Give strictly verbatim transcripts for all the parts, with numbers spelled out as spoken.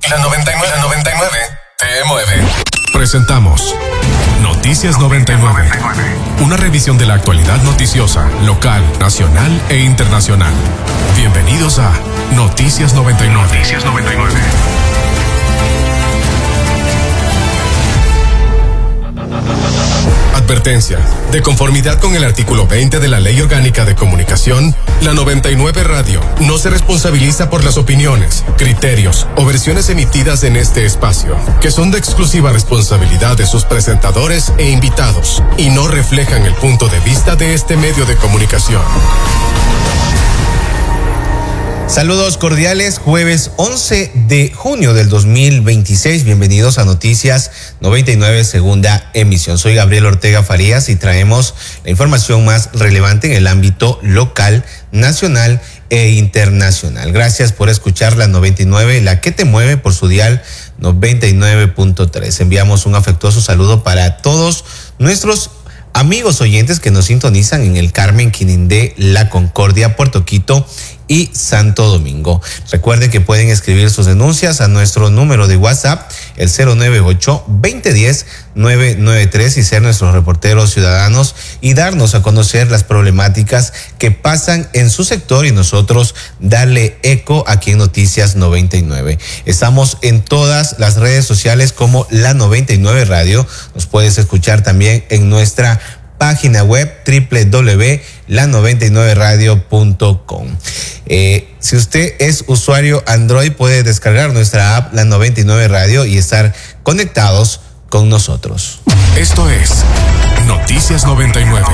La noventa y nueve, la noventa y nueve te mueve. Presentamos Noticias noventa y nueve. Una revisión de la actualidad noticiosa, local, nacional e internacional. Bienvenidos a Noticias noventa y nueve. Noticias noventa y nueve. Advertencia. De conformidad con el artículo veinte de la Ley Orgánica de Comunicación, la noventa y nueve Radio no se responsabiliza por las opiniones, criterios o versiones emitidas en este espacio, que son de exclusiva responsabilidad de sus presentadores e invitados, y no reflejan el punto de vista de este medio de comunicación. Saludos cordiales, jueves once de junio del dos mil veintiséis. Bienvenidos a Noticias noventa y nueve, segunda emisión. Soy Gabriel Ortega Farías y traemos la información más relevante en el ámbito local, nacional e internacional. Gracias por escuchar la noventa y nueve, la que te mueve, por su dial noventa y nueve punto tres. Enviamos un afectuoso saludo para todos nuestros amigos oyentes que nos sintonizan en el Carmen, Quinindé, La Concordia, Puerto Quito y Santo Domingo. Recuerden que pueden escribir sus denuncias a nuestro número de WhatsApp, el cero nueve ocho, veinte diez, nueve nueve tres, y ser nuestros reporteros ciudadanos y darnos a conocer las problemáticas que pasan en su sector y nosotros darle eco aquí en Noticias noventa y nueve. Estamos en todas las redes sociales como La noventa y nueve Radio. Nos puedes escuchar también en nuestra página web doble u doble u doble u punto la noventa y nueve radio punto com. Eh, si usted es usuario Android, puede descargar nuestra app La noventa y nueve Radio y estar conectados con nosotros. Esto es Noticias noventa y nueve.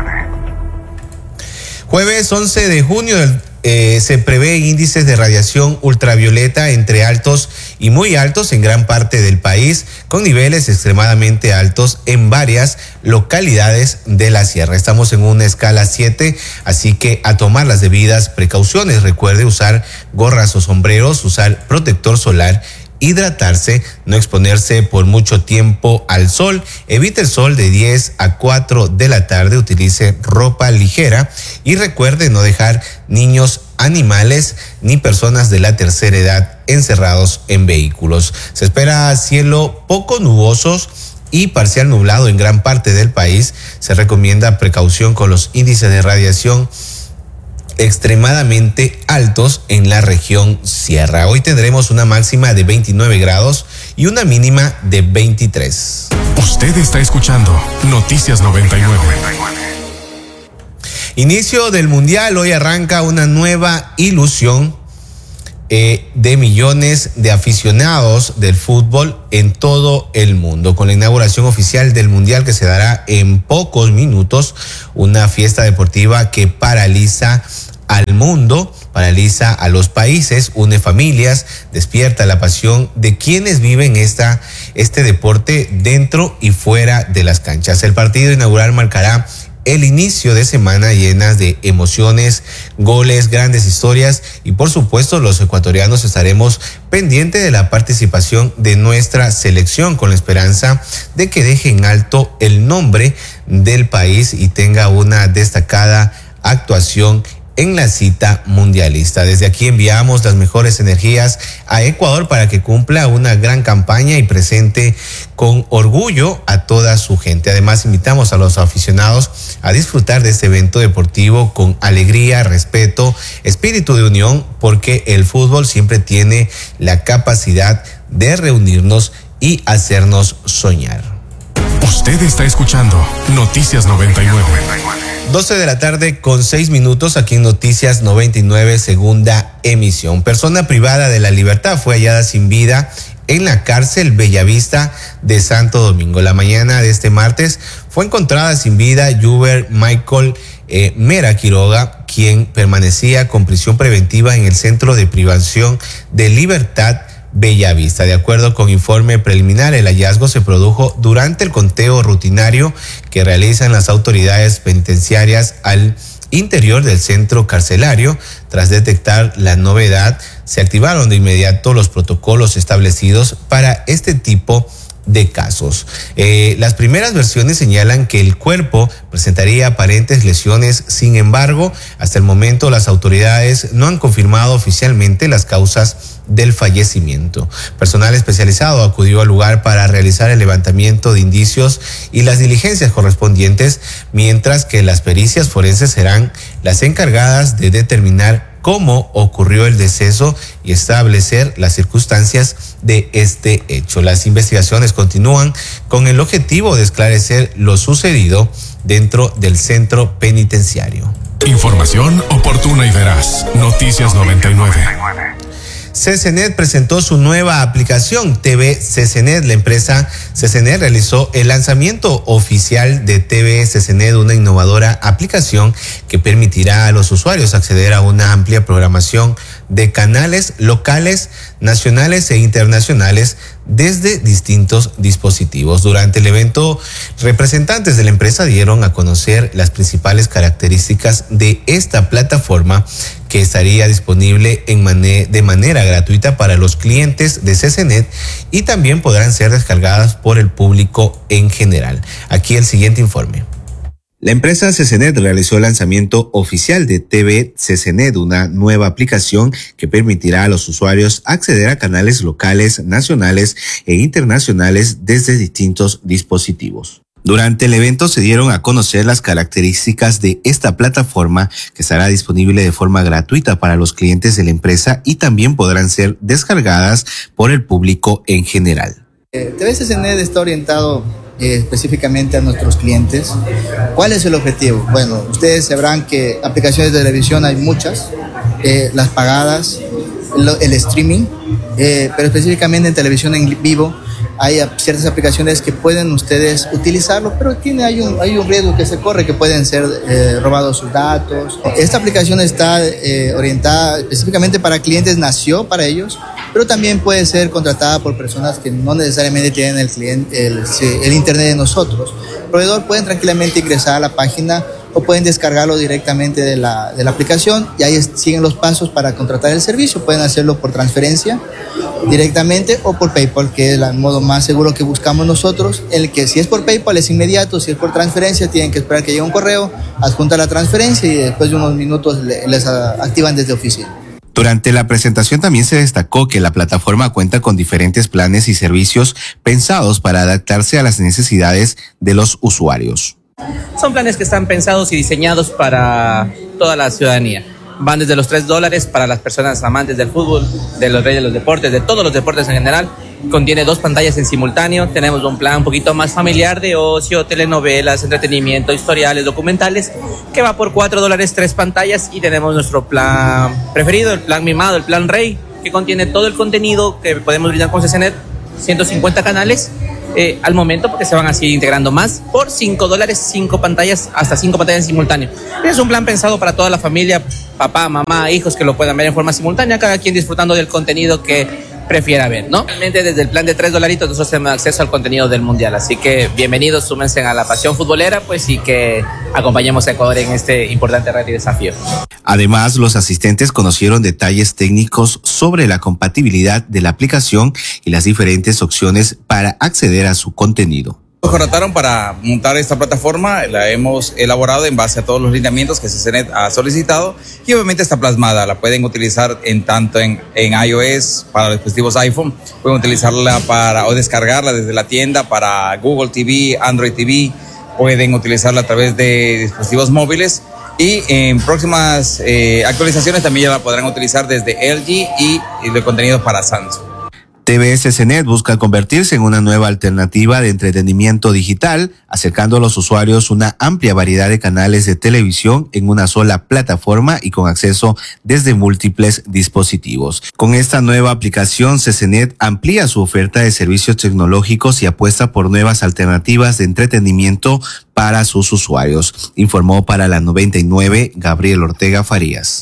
Jueves once de junio del Eh, se prevé índices de radiación ultravioleta entre altos y muy altos en gran parte del país, con niveles extremadamente altos en varias localidades de la sierra. Estamos en una escala siete, así que a tomar las debidas precauciones. Recuerde usar gorras o sombreros, usar protector solar, hidratarse, no exponerse por mucho tiempo al sol, evite el sol de diez a cuatro de la tarde, utilice ropa ligera y recuerde no dejar niños, animales ni personas de la tercera edad encerrados en vehículos. Se espera cielo poco nubosos y parcial nublado en gran parte del país. Se recomienda precaución con los índices de radiación extremadamente altos en la región sierra. Hoy tendremos una máxima de veintinueve grados y una mínima de veintitrés. Usted está escuchando Noticias noventa y nueve. Inicio del Mundial. Hoy arranca una nueva ilusión eh, de millones de aficionados del fútbol en todo el mundo. Con la inauguración oficial del Mundial, que se dará en pocos minutos, una fiesta deportiva que paraliza al mundo, paraliza a los países, une familias, despierta la pasión de quienes viven esta, este deporte dentro y fuera de las canchas. El partido inaugural marcará el inicio de semana llenas de emociones, goles, grandes historias y por supuesto los ecuatorianos estaremos pendientes de la participación de nuestra selección, con la esperanza de que deje en alto el nombre del país y tenga una destacada actuación en la cita mundialista. Desde aquí enviamos las mejores energías a Ecuador para que cumpla una gran campaña y presente con orgullo a toda su gente. Además, invitamos a los aficionados a disfrutar de este evento deportivo con alegría, respeto, espíritu de unión, porque el fútbol siempre tiene la capacidad de reunirnos y hacernos soñar. Usted está escuchando Noticias noventa y nueve. doce de la tarde con seis minutos aquí en Noticias noventa y nueve, segunda emisión. Persona privada de la libertad fue hallada sin vida en la cárcel Bellavista de Santo Domingo. La mañana de este martes fue encontrada sin vida Yuber Michael eh, Mera Quiroga, quien permanecía con prisión preventiva en el Centro de Privación de Libertad Bellavista. De acuerdo con informe preliminar, el hallazgo se produjo durante el conteo rutinario que realizan las autoridades penitenciarias al interior del centro carcelario. Tras detectar la novedad, se activaron de inmediato los protocolos establecidos para este tipo de casos. Eh, las primeras versiones señalan que el cuerpo presentaría aparentes lesiones. Sin embargo, hasta el momento las autoridades no han confirmado oficialmente las causas del fallecimiento. Personal especializado acudió al lugar para realizar el levantamiento de indicios y las diligencias correspondientes, mientras que las pericias forenses serán las encargadas de determinar cómo ocurrió el deceso y establecer las circunstancias de este hecho. Las investigaciones continúan con el objetivo de esclarecer lo sucedido dentro del centro penitenciario. Información oportuna y veraz. Noticias noventa y nueve. CESENET presentó su nueva aplicación T V CESENET. La empresa CESENET realizó el lanzamiento oficial de T V CESENET, una innovadora aplicación que permitirá a los usuarios acceder a una amplia programación de canales locales, nacionales e internacionales desde distintos dispositivos. Durante el evento, representantes de la empresa dieron a conocer las principales características de esta plataforma, que estaría disponible en mane- de manera gratuita para los clientes de CESENET y también podrán ser descargadas por el público en general. Aquí el siguiente informe. La empresa CESENET realizó el lanzamiento oficial de T V CESENET, una nueva aplicación que permitirá a los usuarios acceder a canales locales, nacionales e internacionales desde distintos dispositivos. Durante el evento se dieron a conocer las características de esta plataforma, que estará disponible de forma gratuita para los clientes de la empresa y también podrán ser descargadas por el público en general. Eh, T V CESENET está orientado eh, específicamente a nuestros clientes. ¿Cuál es el objetivo? Bueno, ustedes sabrán que aplicaciones de televisión hay muchas, eh, las pagadas, lo, el streaming, eh, pero específicamente en televisión en vivo hay ciertas aplicaciones que pueden ustedes utilizarlo, pero tiene, hay, un, hay un riesgo que se corre, que pueden ser eh, robados sus datos. Esta aplicación está eh, orientada específicamente para clientes, nació para ellos, pero también puede ser contratada por personas que no necesariamente tienen el, cliente, el, el internet de nosotros. El proveedor pueden tranquilamente ingresar a la página o pueden descargarlo directamente de la, de la aplicación y ahí siguen los pasos para contratar el servicio. Pueden hacerlo por transferencia directamente o por PayPal, que es el modo más seguro que buscamos nosotros, el que si es por PayPal es inmediato, si es por transferencia tienen que esperar que llegue un correo, adjunta la transferencia y después de unos minutos les activan desde oficina. Durante la presentación también se destacó que la plataforma cuenta con diferentes planes y servicios pensados para adaptarse a las necesidades de los usuarios. Son planes que están pensados y diseñados para toda la ciudadanía. Van desde los tres dólares para las personas amantes del fútbol, de los reyes de los deportes, de todos los deportes en general. Contiene dos pantallas en simultáneo. Tenemos un plan un poquito más familiar de ocio, telenovelas, entretenimiento, historiales, documentales, que va por cuatro dólares, tres pantallas. Y tenemos nuestro plan preferido, el plan mimado, el plan rey, que contiene todo el contenido que podemos brindar con CESENET, ciento cincuenta canales. Eh, al momento, porque se van así integrando más, por cinco dólares, cinco pantallas, hasta cinco pantallas en simultáneo. Es un plan pensado para toda la familia, papá, mamá, hijos, que lo puedan ver en forma simultánea, cada quien disfrutando del contenido que prefiera ver, ¿no? Realmente desde el plan de tres dolaritos nosotros tenemos acceso al contenido del mundial, así que bienvenidos, súmense a la pasión futbolera, pues, y que acompañemos a Ecuador en este importante reto y desafío. Además, los asistentes conocieron detalles técnicos sobre la compatibilidad de la aplicación y las diferentes opciones para acceder a su contenido. Nos contrataron para montar esta plataforma, la hemos elaborado en base a todos los lineamientos que CESENET ha solicitado y obviamente está plasmada, la pueden utilizar en tanto en, en iOS para los dispositivos iPhone, pueden utilizarla para o descargarla desde la tienda para Google T V, Android T V, pueden utilizarla a través de dispositivos móviles y en próximas eh, actualizaciones también ya la podrán utilizar desde L G y, y de contenidos para Samsung. T V CESENET busca convertirse en una nueva alternativa de entretenimiento digital, acercando a los usuarios una amplia variedad de canales de televisión en una sola plataforma y con acceso desde múltiples dispositivos. Con esta nueva aplicación, CESENET amplía su oferta de servicios tecnológicos y apuesta por nuevas alternativas de entretenimiento para sus usuarios, informó para la noventa y nueve Gabriel Ortega Farías.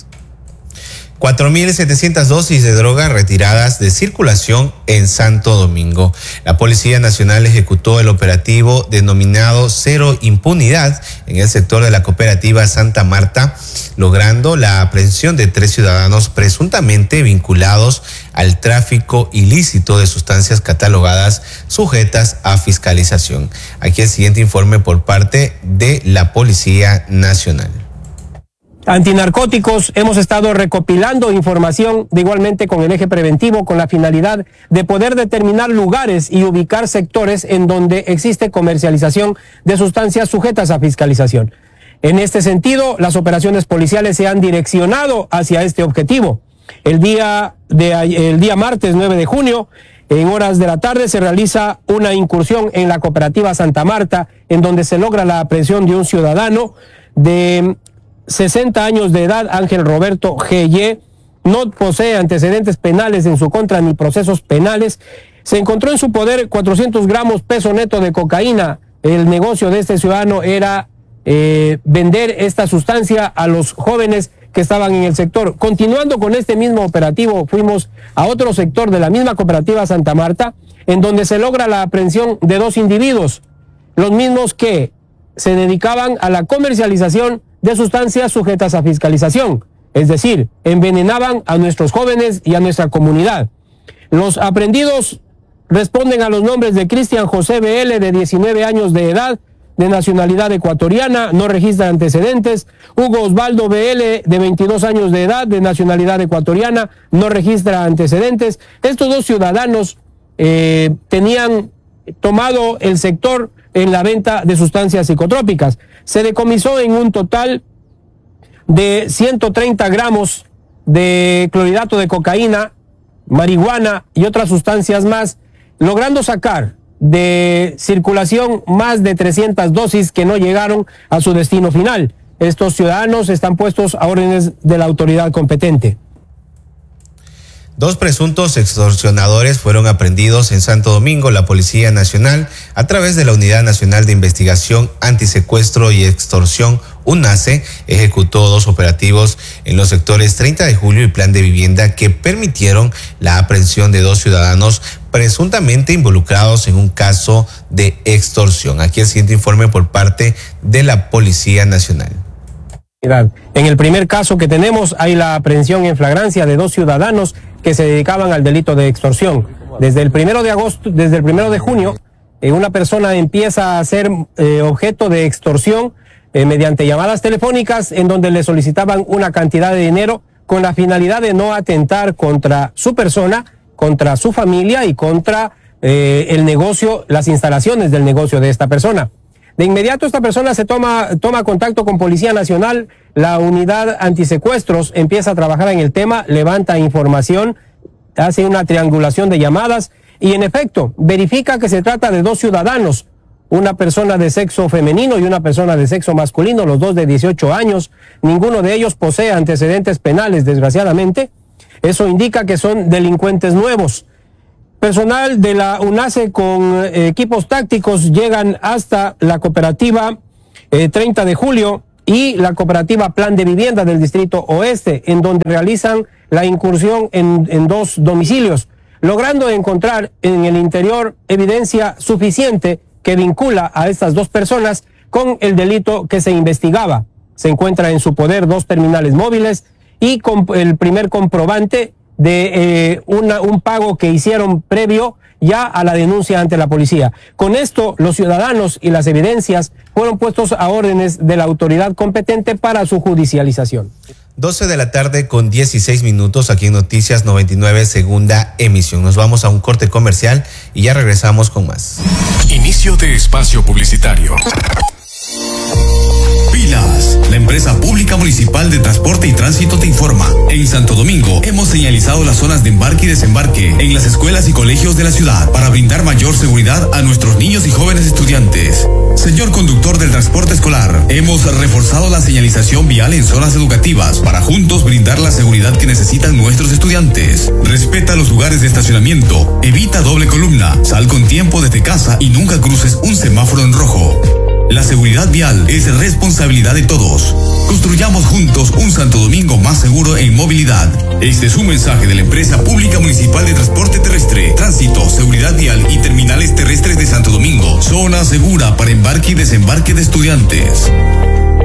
cuatro mil setecientas dosis de droga retiradas de circulación en Santo Domingo. La Policía Nacional ejecutó el operativo denominado Cero Impunidad en el sector de la cooperativa Santa Marta, logrando la aprehensión de tres ciudadanos presuntamente vinculados al tráfico ilícito de sustancias catalogadas sujetas a fiscalización. Aquí el siguiente informe por parte de la Policía Nacional. antinarcóticos hemos estado recopilando información de igualmente con el eje preventivo con la finalidad de poder determinar lugares y ubicar sectores en donde existe comercialización de sustancias sujetas a fiscalización. En este sentido, las operaciones policiales se han direccionado hacia este objetivo. El día de el día martes nueve de junio, en horas de la tarde, se realiza una incursión en la cooperativa Santa Marta, en donde se logra la aprehensión de un ciudadano de sesenta años de edad, Ángel Roberto G Y, no posee antecedentes penales en su contra ni procesos penales. Se encontró en su poder cuatrocientos gramos peso neto de cocaína. El negocio de este ciudadano era eh, vender esta sustancia a los jóvenes que estaban en el sector. Continuando con este mismo operativo, fuimos a otro sector de la misma cooperativa Santa Marta, en donde se logra la aprehensión de dos individuos, los mismos que se dedicaban a la comercialización de sustancias sujetas a fiscalización, es decir, envenenaban a nuestros jóvenes y a nuestra comunidad. Los aprehendidos responden a los nombres de Cristian José B L, de diecinueve años de edad, de nacionalidad ecuatoriana, no registra antecedentes; Hugo Osvaldo B L, de veintidós años de edad, de nacionalidad ecuatoriana, no registra antecedentes. Estos dos ciudadanos eh, tenían tomado el sector en la venta de sustancias psicotrópicas. Se decomisó en un total de ciento treinta gramos de clorhidrato de cocaína, marihuana y otras sustancias más, logrando sacar de circulación más de trescientas dosis que no llegaron a su destino final. Estos ciudadanos están puestos a órdenes de la autoridad competente. Dos presuntos extorsionadores fueron aprehendidos en Santo Domingo. La Policía Nacional, a través de la Unidad Nacional de Investigación Antisecuestro y Extorsión, UNACE, ejecutó dos operativos en los sectores treinta de julio y Plan de Vivienda que permitieron la aprehensión de dos ciudadanos presuntamente involucrados en un caso de extorsión. Aquí el siguiente informe por parte de la Policía Nacional. En el primer caso que tenemos hay la aprehensión en flagrancia de dos ciudadanos que se dedicaban al delito de extorsión. Desde el primero de agosto, desde el primero de junio, eh, una persona empieza a ser eh, objeto de extorsión eh, mediante llamadas telefónicas en donde le solicitaban una cantidad de dinero con la finalidad de no atentar contra su persona, contra su familia y contra eh, el negocio, las instalaciones del negocio de esta persona. De inmediato esta persona se toma, toma contacto con Policía Nacional, la unidad antisecuestros empieza a trabajar en el tema, levanta información, hace una triangulación de llamadas y en efecto verifica que se trata de dos ciudadanos, una persona de sexo femenino y una persona de sexo masculino, los dos de dieciocho años, ninguno de ellos posee antecedentes penales, desgraciadamente. Eso indica que son delincuentes nuevos. Personal de la UNACE con eh, equipos tácticos llegan hasta la cooperativa eh, treinta de julio y la cooperativa Plan de Vivienda del Distrito Oeste, en donde realizan la incursión en, en dos domicilios, logrando encontrar en el interior evidencia suficiente que vincula a estas dos personas con el delito que se investigaba. Se encuentra en su poder dos terminales móviles y con el primer comprobante de eh, una, un pago que hicieron previo ya a la denuncia ante la policía. Con esto, los ciudadanos y las evidencias fueron puestos a órdenes de la autoridad competente para su judicialización. doce de la tarde con dieciséis minutos aquí en Noticias noventa y nueve, segunda emisión. Nos vamos a un corte comercial y ya regresamos con más. Inicio de espacio publicitario. Pilas, la empresa pública municipal de transporte y tránsito te informa. En Santo Domingo hemos señalizado las zonas de embarque y desembarque en las escuelas y colegios de la ciudad para brindar mayor seguridad a nuestros niños y jóvenes estudiantes. Señor conductor del transporte escolar, hemos reforzado la señalización vial en zonas educativas para juntos brindar la seguridad que necesitan nuestros estudiantes. Respeta los lugares de estacionamiento, evita doble columna, sal con tiempo desde casa y nunca cruces un semáforo en rojo. La seguridad vial es responsabilidad de todos. Construyamos juntos un Santo Domingo más seguro en movilidad. Este es un mensaje de la empresa pública municipal de transporte terrestre, tránsito, seguridad vial y terminales terrestres de Santo Domingo. Zona segura para embarque y desembarque de estudiantes.